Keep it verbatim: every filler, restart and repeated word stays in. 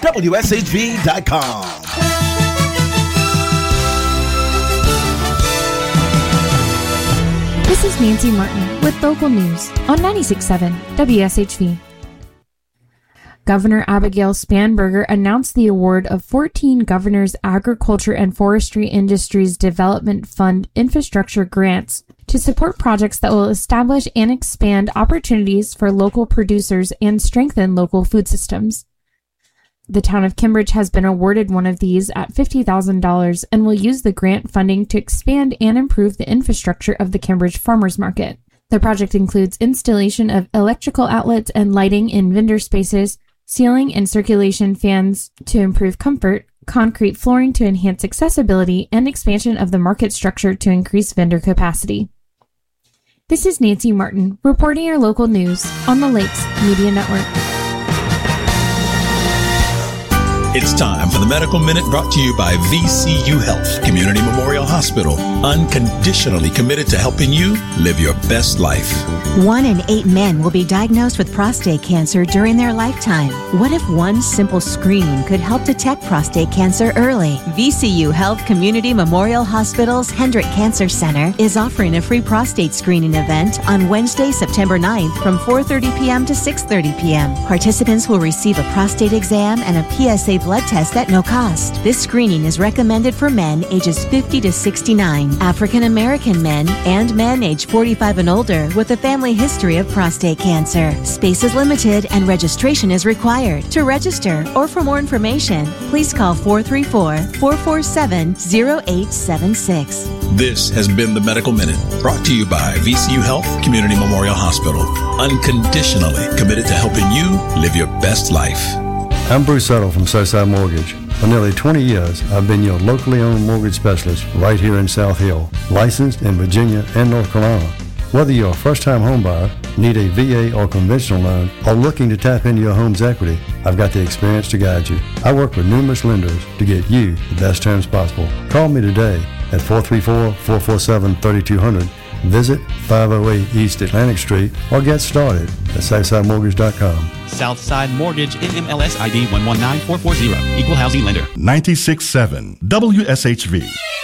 W S H V dot com. This is Nancy Martin with local news on ninety-six point seven W S H V. Governor Abigail Spanberger announced the award of fourteen Governor's Agriculture and Forestry Industries Development Fund infrastructure grants to support projects that will establish and expand opportunities for local producers and strengthen local food systems. The town of Cambridge has been awarded one of these at fifty thousand dollars and will use the grant funding to expand and improve the infrastructure of the Cambridge Farmers Market. The project includes installation of electrical outlets and lighting in vendor spaces, ceiling and circulation fans to improve comfort, concrete flooring to enhance accessibility, and expansion of the market structure to increase vendor capacity. This is Nancy Martin, reporting your local news on the Lakes Media Network. It's time for the Medical Minute, brought to you by V C U Health Community Memorial Hospital, unconditionally committed to helping you live your best life. One in eight men will be diagnosed with prostate cancer during their lifetime. What if one simple screening could help detect prostate cancer early? V C U Health Community Memorial Hospital's Hendrick Cancer Center is offering a free prostate screening event on Wednesday, September ninth from four thirty p.m. to six thirty p.m. Participants will receive a prostate exam and a P S A blood test at no cost. This screening is recommended for men ages fifty to sixty-nine, African American men, and men age forty-five and older with a family history of prostate cancer. Space is limited and registration is required. To register or for more information, please call four three four, four four seven, zero eight seven six. This has been the Medical Minute, brought to you by V C U Health Community Memorial Hospital, unconditionally committed to helping you live your best life. I'm Bruce Settle from Southside Mortgage. For nearly twenty years, I've been your locally owned mortgage specialist right here in South Hill, licensed in Virginia and North Carolina. Whether you're a first-time home buyer, need a V A or conventional loan, or looking to tap into your home's equity, I've got the experience to guide you. I work with numerous lenders to get you the best terms possible. Call me today at four three four, four four seven, three two zero zero. Visit five oh eight East Atlantic Street or get started at southside mortgage dot com. Southside Mortgage, N M L S I D one one nine four four zero. Equal housing lender. ninety-six point seven W S H V.